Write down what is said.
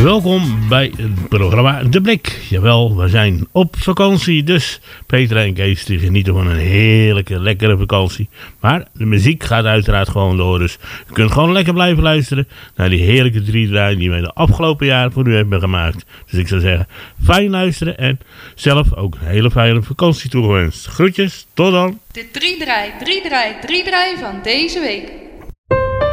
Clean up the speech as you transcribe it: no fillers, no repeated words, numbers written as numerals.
Welkom bij het programma De Blik. Jawel, we zijn op vakantie, dus Peter en Kees die genieten van een heerlijke, lekkere vakantie. Maar de muziek gaat uiteraard gewoon door, dus je kunt gewoon lekker blijven luisteren naar die heerlijke 3 draaien die wij de afgelopen jaren voor u hebben gemaakt. Dus ik zou zeggen, fijn luisteren en zelf ook een hele fijne vakantie toegewenst. Groetjes, tot dan. De 3 draai van deze week.